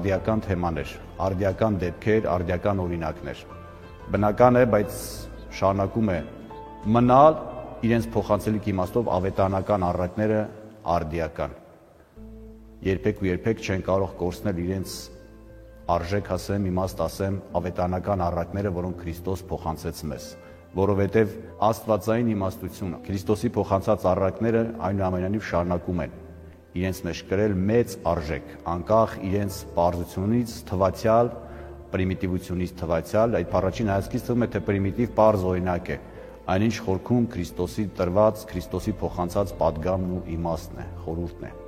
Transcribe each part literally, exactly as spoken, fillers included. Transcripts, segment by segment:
արդիական թեմաներ, արդիական դեպքեր, արդիական օրինակներ։ Բնական է, բայց շարունակում է մնալ իրենց փոխանցելիք իմաստով ավետարանական առակները արդիական։ Երբեք ու երբեք չեն կարող կորցնել իրենց արժեք ասեմ, իմաստ ասեմ, ավետարանական առակները, որոնք Քրիստոս փոխանցեց մեզ, որովհետև աստվածային իմաստությունը, Քրիստոսի փոխանցած առակները այնուամենայնիվ շարունակում են իրենց մեջ կրել մեծ արժեք, անկախ իրենց պարզությունից, թվացյալ, պրիմիտիվությունից թվացյալ, այդ առաջին հայացքից թվում է, թե պրիմիտիվ պարզ օրինակ է, այնինչ խորքում Քրիստոսի տրված, Քրիստոսի փոխանցած պատգամն ու իմաստն է, խորհուրդն է։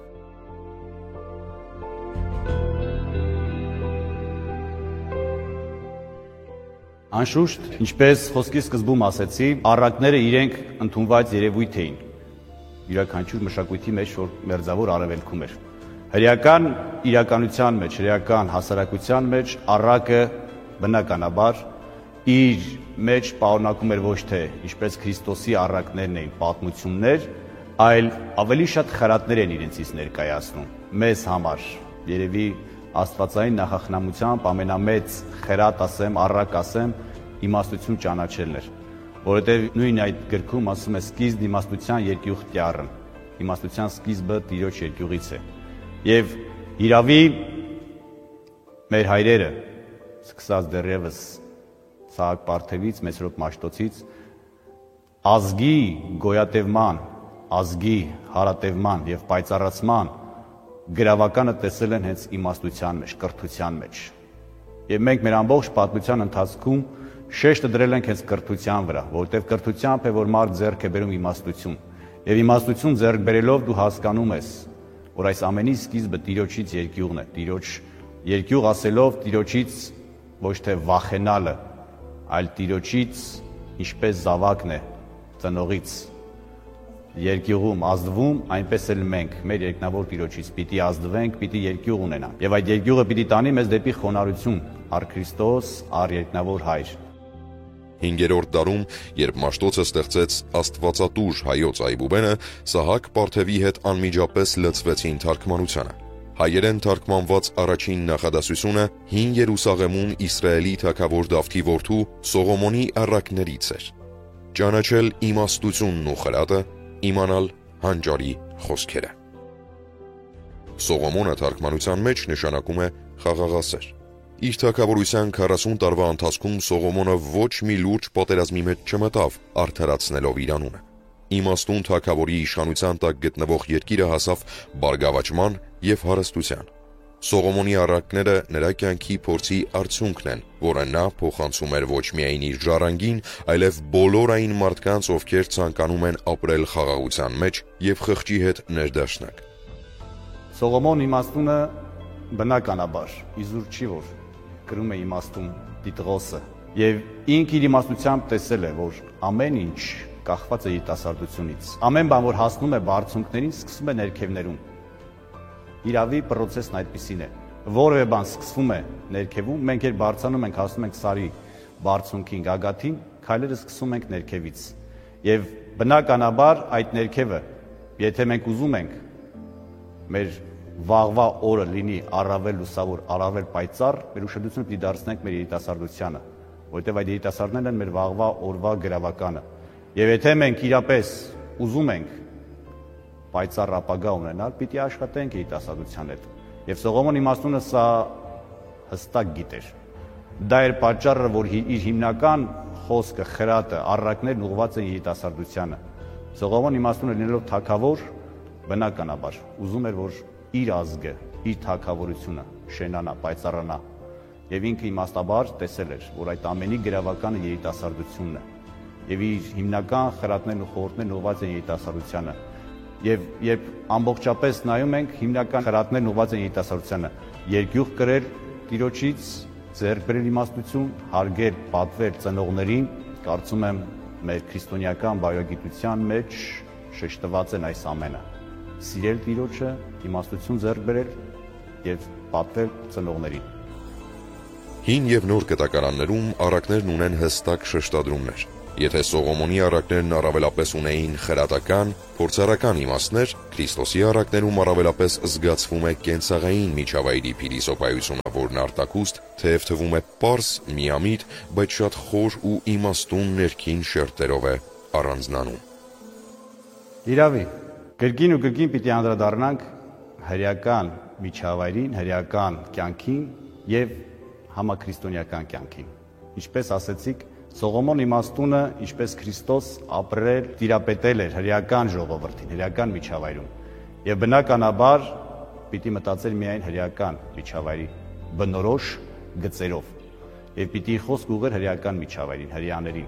Անշուշտ, ինչպես խոսքի սկզբում ասեցի, առակները իրենք ընդունված երևույթ էին, յուրաքանչյուր մշակույթի մեջ, որ մերձավոր արևելքում էր։ Հրեական իրականության մեջ, հրեական հասարակության մեջ առակը բնականաբար իր մեջ պարունակում էր ոչ թե ինչպես Քրիստոսի առակներն էին պատմություններ, այլ ավելի շատ խրատներ են իրենցից ներկայացնում։ Մեզ համար երևի աստվածային նախախնամությամբ ամենամեծ խրատ ասեմ, առակ ասեմ, իմաստություն ճանաչելն էր, որովհետև նույն այդ գրքում ասում է սկիզբ իմաստության երկյուղ տյառն, իմաստության սկիզբը Տիրոջ երկյուղից է։ Եվ իրավի մեր հայրերը, սկսած դեռևս Սահակ Պարթևից, Մեսրոպ Մաշտոցից, ազգի գոյատևման, ազգի հարատևման եւ պայծառացման գրավականը տեսել են հենց իմաստության մեջ, կրթության մեջ։ Եվ մենք մեր ամբողջ պատմության ընթացքում շեշտը դրել ենք հենց կրթության վրա, որովհետև կրթությամբ է, որ մարդ ձեռք է բերում իմաստություն։ Եվ իմաստություն ձեռք բերելով դու հասկանում ես, որ այս ամենի սկիզբը Տիրոջից երկյուղն է, Տիրոջ երկյուղ ասելով Տիրոջից ոչ թե վախենալը, այլ Տիրոջից ինչպես զավակն է ծնողից երկյուղում ազդվում, այնպես էլ մենք մեր երկնավոր Տիրոջից պիտի ազդվենք, պիտի երկյուղ ունենանք։ Եվ այդ երկյուղը պիտի տանի մեզ դեպի խոնարհություն, առ Քրիստոս, առ երկնավոր Հայր։ Հինգերորդ դարում, երբ Մաշտոցը ստեղծեց Աստվածատուր հայոց այբուբենը, Սահակ Պարթևի հետ անմիջապես լծվեցին թարգմանությանը։ Հայերեն թարգմանված առաջին նախադասությունը Հին Երուսաղեմում Իսրայելի թագավոր Դավթի որդու Սողոմոնի առակներից էր։ Ճանաչել իմաստությունն ու խրատը, իմանալ հանճարի խոսքերը։ Սողոմոնը թարգմանության մեջ նշանակում է խաղաղասեր։ Իր թագավորության քառասուն տարվա ընթացքում Սողոմոնը ոչ մի լուրջ պատերազմի մեջ չմտավ, արդարացնելով իր անունը։ Իմաստուն թագավորի իշխանության տակ գտնվող երկիրը հասավ բարգավաճման եւ հարստության։ Սողոմոնի առակները նրա կյանքի փորձի արդյունքն են, որը նա փոխանցում էր ոչ միայն իր ժառանգին, այլև բոլոր այն մարդկանց, ովքեր ցանկանում են ապրել խաղաղության մեջ եւ խղճի հետ ներդաշնակ։ Սողոմոն իմաստունը բնականաբար իզուր չի, որ գրում է իմաստուն Տիտղոսը, եւ ինք իր իմաստությամբ տեսել է, որ ամեն ինչ կախված է երիտասարդությունից։ Ամեն բան, որ հասնում է բարձունքներին, սկսում է ներքևներում։ Իրավի պրոցեսն այդպիսին է։ Որևէ բան սկսվում է ներքևում, մենք երբ բարձրանում ենք, հասնում ենք սարի բարձունքին, գագաթին, քայլերը սկսում ենք ներքևից։ Եվ բնականաբար այդ ներքևը, եթե մենք ուզում ենք մեր վաղվա օրը լինի առավել լուսավոր, առավել պայծառ, մեր ուշադրությունը պիտի դարձնենք մեր երիտասարդությանը, որովհետև այդ երիտասարդներն են մեր վաղվա օրվա գրավականը։ Եվ եթե մենք իրապես ուզում ենք պայծառ ապագա ունենալ, պիտի աշխատենք երիտասարդության հետ։ Եվ Սողոմոն իմաստունը սա հստակ գիտեր։ Դա էր պատճառը, որ իր հիմնական խոսքը, խրատը, առակներն ուղղված են երիտասարդությանը։ Սողոմոն իմաստունը լինելով թագավոր, բնականաբար ուզում էր, որ իր ազգը, իր թագավորությունը շենանա, պայծառանա։ Եվ ինքը իմաստաբար տեսել էր, որ այդ ամենի գրավականը երիտասարդությունն է։ Եվ իր հիմնական խրատներն ու խորհուրդներն ուղղված են երիտասարդությանը։ Եվ երբ ամբողջապես նայում ենք, հիմնական խրատներն ուղղված են երիտասարդությանը, երկյուղ կրել Տիրոջից, ձեռք բերել իմաստություն, հարգել, պատվել ծնողներին, կարծում եմ մեր քրիստոնեական բարոյագիտության մեջ շեշտված են այս ամենը։ Սիրել Տիրոջը, իմաստություն ձեռք բերել եւ պատվել ծնողներին։ Հին եւ նոր կտակարաններում առակներն ունեն հստակ շեշտադրումներ։ Եթե Սողոմոնի առակներն առավելապես ունեին խրատական, փորձառական իմաստներ, Քրիստոսի առակներում առավելապես զգացվում է կենցաղային միջավայրի փիլիսոփայությունը, որն արտակուստ թեև թվում է պարզ, միամիտ, բայց շատ խոր ու իմաստուն ներքին շերտերով է առանձնանում։ Իրավի, կրկին ու կրկին պիտի անդրադառնանք հրեական միջավայրին, հրեական կյանքին եւ համաքրիստոնեական կյանքին։ Ինչպես ասեցիք, Սողոմոն իմաստունը, ինչպես Քրիստոս ապրել, տիրապետել էր հրեական ժողովրդին, հրեական միջավայրում։ Եվ բնականաբար պիտի մտածել միայն հրեական միջավայրի բնորոշ գծերով։ Եվ պիտի խոսք ուղղեր հրեական միջավայրին, հրեաներին։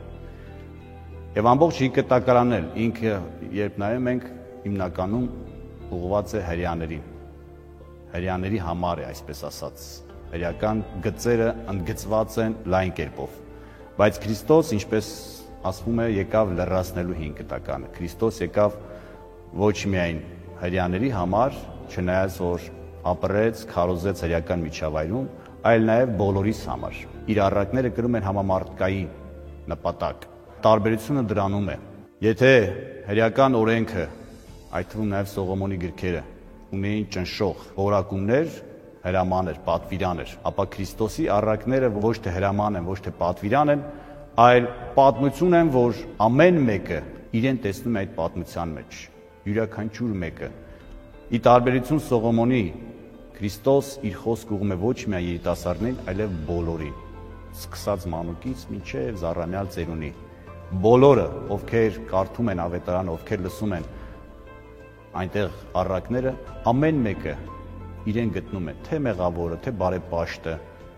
Եվ ամբողջ ինքնտակարանել, ինքը երբ նայում ենք, հիմնականում ուղղված է հրեաներին։ Հրեաների համար է, այսպես ասած։ Հրեական գծերը ընդգծված են լայն կերպով։ Բայց Քրիստոս, ինչպես ասվում է, եկավ լրացնելու հին կտականը։ Քրիստոս եկավ ոչ միայն հրեաների համար, չնայած որ ապրեց, քարոզեց հրեական միջավայրում, այլ նաև բոլորիս համար։ Իր առակները կրում են համամարտկային նպատակ։ Տարբերությունը դրանում է։ Եթե հրեական օրենքը, այդ թվում նաև Սողոմոնի գրքերը, ունեին ճնշող որակումներ, հրաման էր, պատվիրան էր, ապա Քրիստոսի առակները ոչ թե հրաման են, ոչ թե պատվիրան են, այլ պատմություն են, որ ամեն մեկը իրեն տեսնում է այդ պատմության մեջ, յուրաքանչյուր մեկը։ Ի տարբերություն Սողոմոնի, Քրիստոս իր խոսք ուղղում է ոչ միայն երիտասարդներին, այլև բոլորին, սկսած մանուկից մինչև զառանյալ ծերունի։ Բոլորը, ովքեր կարդում են ավետարանը, ովքեր լսում են այնտեղ առակները, ամեն մեկը իրեն գտնում է, թե մեղավորը, թե բարեպաշտը,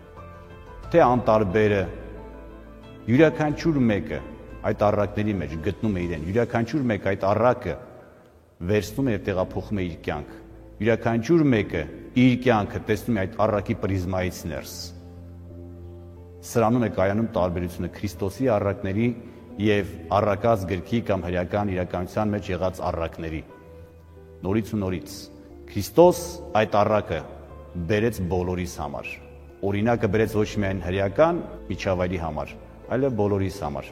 թե անտարբերը, յուրաքանչյուր մեկը այդ առակների մեջ գտնում է իրեն, յուրաքանչյուր մեկը այդ առակը վերցնում է և տեղափոխում է իր կյանք, յուրաքանչյուր մեկը իր կյանքը տեսնում է այդ առակի պրիզմայից ներս։ Սրանում է կայանում տարբերությունը Քրիստոսի առակների և առակած գրքի կամ հրեական իրականության մեջ եղած առակների։ Նորից ու նորից Քրիստոս այդ առակը բերեց բոլորիս համար։ Օրինակը բերեց ոչ միայն հրեական միջավայրի համար, այլև բոլորիս համար։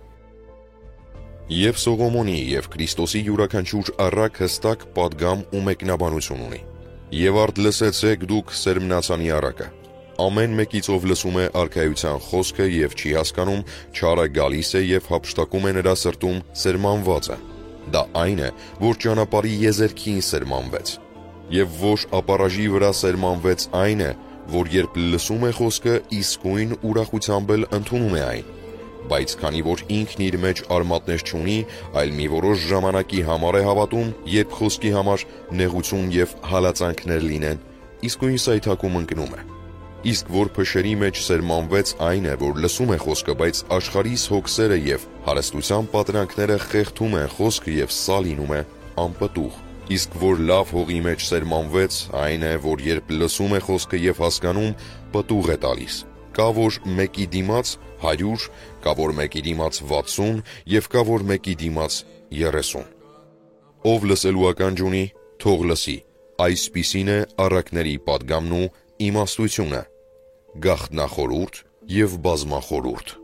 Եվ Սողոմոնի և Քրիստոսի յուրաքանչյուր առակ հստակ պատգամ ու մեկնաբանություն ունի։ Եվ արդ լսեցեք դուք սերմնացանի առակը։ Ամեն մեկից ով լսում է արքայության խոսքը և չի հասկանում, չարը գալիս է և հափշտակում է նրա սրտում սերմանվածը։ Դա այն է, որ ճանապարհի եզերքին սերմանվեց։ Եվ ոչ ապառաժի վրա սերմանվեց այն է, որ երբ լսում է խոսքը, իսկույն ուրախությամբ էլ ընդունում է այն, բայց քանի որ ինքն իր մեջ արմատներ չունի, այլ մի որոշ ժամանակի համար է հավատում, երբ խոսքի համար նեղություն և հալածանքներ լինեն, իսկույն սայթաքում ընկնում է։ Իսկ որ փշերի մեջ սերմանվեց այն է, որ լսում է խոսքը, բայց աշխարհիս հոգսերը և հարստության պատրանքները խեղդում են խոսքը և սա լինում է անպտուղ։ Իսկ որ լավ հողի մեջ սերմանվեց այն է, որ երբ լսում է խոսքը և հասկանում, պտուղ է տալիս։ Կա որ մեկի դիմաց հարյուր, կա որ մեկի դիմաց վաթսուն և կա որ մեկի դիմաց երեսուն։ Ով լսելու ականջ ունի, թող լսի։ Այսպիսին է առակների պատգամն ու իմաստությունը, գաղտնախորհուրդ և բազմախորհուրդ։